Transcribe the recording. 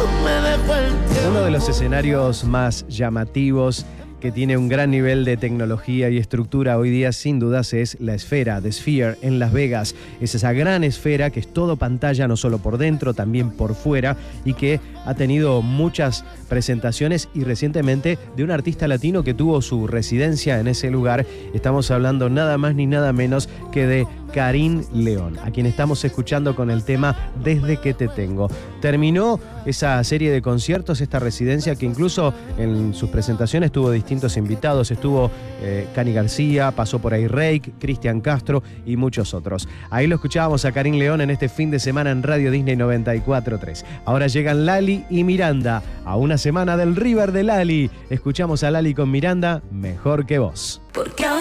Uno de los escenarios más llamativos que tiene un gran nivel de tecnología y estructura hoy día, sin dudas, es la Esfera, The Sphere, en Las Vegas. Es esa gran esfera que es todo pantalla, no solo por dentro, también por fuera, y que ha tenido muchas presentaciones y recientemente de un artista latino que tuvo su residencia en ese lugar. Estamos hablando nada más ni nada menos que de Karin León, a quien estamos escuchando con el tema Desde que te tengo. Terminó esa serie de conciertos, esta residencia, que incluso en sus presentaciones tuvo distintos invitados. Estuvo Cani García, pasó por ahí Reik, Cristian Castro y muchos otros. Ahí lo escuchábamos a Karin León en este fin de semana en Radio Disney 94.3. Ahora llegan Lali y Miranda a una semana del River de Lali. Escuchamos a Lali con Miranda, Mejor que vos. Porque